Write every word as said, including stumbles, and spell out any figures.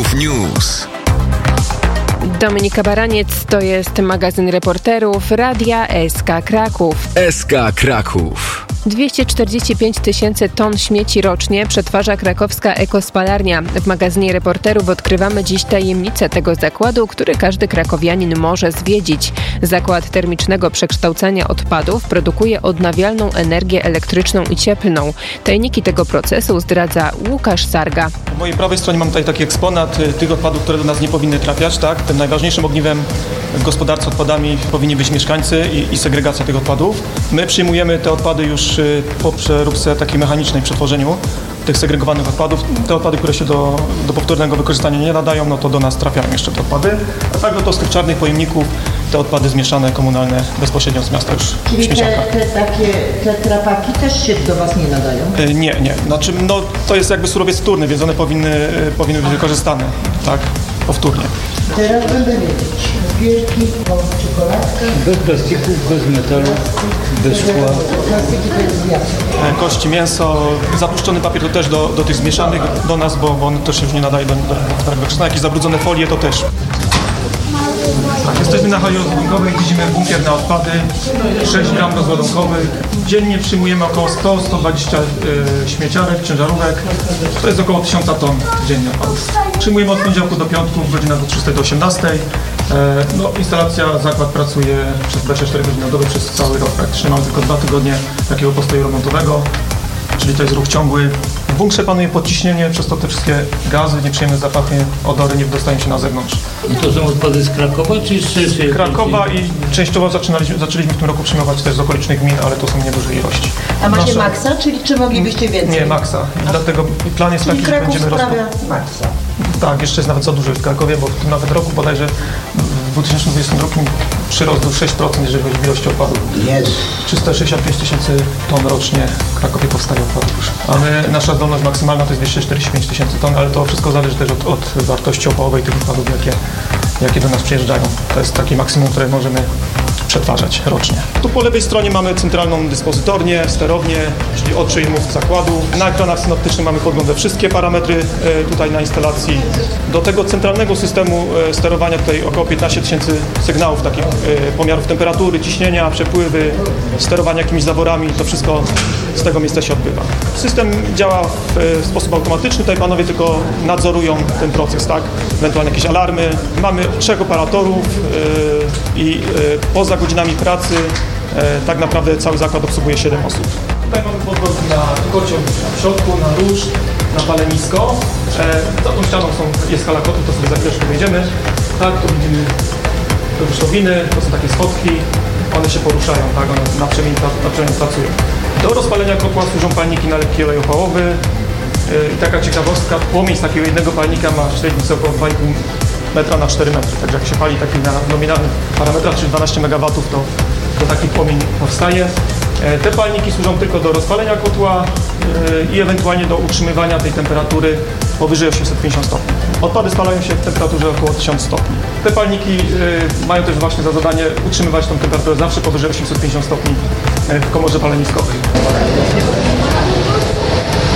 Kraków News. Dominika Baraniec, to jest magazyn reporterów Radia S K Kraków. S K Kraków. dwieście czterdzieści pięć tysięcy ton śmieci rocznie przetwarza krakowska ekospalarnia. W magazynie reporterów odkrywamy dziś tajemnicę tego zakładu, który każdy krakowianin może zwiedzić. Zakład termicznego przekształcania odpadów produkuje odnawialną energię elektryczną i cieplną. Tajniki tego procesu zdradza Łukasz Sarga. Po mojej prawej stronie mam tutaj taki eksponat tych odpadów, które do nas nie powinny trafiać. Tak? Tym najważniejszym ogniwem w gospodarce odpadami powinni być mieszkańcy i, i segregacja tych odpadów. My przyjmujemy te odpady już po przeróbce takiej mechanicznej, przetworzeniu tych segregowanych odpadów. Te odpady, które się do, do powtórnego wykorzystania nie nadają, no to do nas trafiają jeszcze te odpady. A tak to z tych czarnych pojemników te odpady zmieszane, komunalne bezpośrednio z miasta już Czyli w śmieciarkach. te, te takie te trapaki też się do Was nie nadają? E, nie, nie. Znaczy, no, to jest jakby surowiec wtórny, więc one powinny, powinny być wykorzystane, tak, powtórnie. Teraz będę wiedzieć. Wielki czekoladka. Bez plastików, bez metalu, bez szkła. Plastiki to jest jasne. E, kości, mięso, zapuszczony papier to też do, do tych zmieszanych do nas, bo, bo on też się już nie nadaje do, do, do wykorzystania. Jakieś zabrudzone folie to też. Tak, jesteśmy na hali rozładunkowej, widzimy bunkier na odpady, sześć gram rozładunkowych. Dziennie przyjmujemy około sto do stu dwudziestu y, śmieciarek, ciężarówek. To jest około tysiąc ton dziennie odpadów. Przyjmujemy od poniedziałku do piątku, w godzinach od szóstej do osiemnastej. E, no, instalacja, zakład pracuje przez dwadzieścia cztery godziny na dobę przez cały rok. Praktycznie mamy tylko dwa tygodnie takiego postoju remontowego, czyli to jest ruch ciągły. W bunkrze panuje podciśnienie, przez to te wszystkie gazy, nieprzyjemne zapachy, odory nie dostają się na zewnątrz. I to są odpady z Krakowa czy z Krakowa i częściowo zaczynaliśmy, zaczęliśmy w tym roku przyjmować też z okolicznych gmin, ale to są nieduże ilości. A macie Nasze... maksa, czyli czy moglibyście więcej? Nie, maksa. I dlatego plan jest Czyli taki, że Kraków będziemy sprawia rozpo... maksa. Tak, jeszcze jest nawet za dużo w Krakowie, bo w tym nawet roku bodajże w dwa tysiące dwudziestym drugim przyrost był sześć procent, jeżeli chodzi o ilość odpadów. Jest. trzysta sześćdziesiąt pięć tysięcy ton rocznie w Krakowie powstaje odpadów już. A my, nasza zdolność maksymalna to jest dwieście czterdzieści pięć tysięcy ton, ale to wszystko zależy też od, od wartości opałowej tych odpadów, jakie, jakie do nas przyjeżdżają. To jest takie maksimum, które możemy przetwarzać rocznie. Tu po lewej stronie mamy centralną dyspozytornię, sterownię, czyli oczy i mózg zakładu. Na ekranach synoptycznych mamy podgląd we wszystkie parametry e, tutaj na instalacji. Do tego centralnego systemu e, sterowania tutaj około piętnaście tysięcy sygnałów, takich e, pomiarów temperatury, ciśnienia, przepływy, sterowania jakimiś zaworami. To wszystko z tego miejsca się odbywa. System działa w, w sposób automatyczny. Tutaj panowie tylko nadzorują ten proces, tak? Ewentualnie jakieś alarmy. Mamy trzech operatorów e, i e, poza godzinami pracy e, tak naprawdę cały zakład obsługuje siedem osób. Tutaj mamy podwórki na kocioł w środku, na róż, na palenisko. E, za tą ścianą są, jest hala kotów, to sobie za chwileczkę wejdziemy. Tak, tu widzimy te rusztowiny, to są takie schodki, one się poruszają, tak, one na przemian, na przemian pracują. Do rozpalenia kotła służą palniki na lekki olej opałowy. E, I taka ciekawostka, płomień z takiego jednego palnika ma średnicę około dwa i pół metra na cztery metry. Także jak się pali taki na nominalnych parametrach, czyli dwanaście megawatów, to, to taki płomień powstaje. E, te palniki służą tylko do rozpalenia kotła e, i ewentualnie do utrzymywania tej temperatury powyżej osiemset pięćdziesiąt stopni. Odpady spalają się w temperaturze około tysiąc stopni. Te palniki e, mają też właśnie za zadanie utrzymywać tą temperaturę zawsze powyżej osiemset pięćdziesiąt stopni e, w komorze paleniskowej.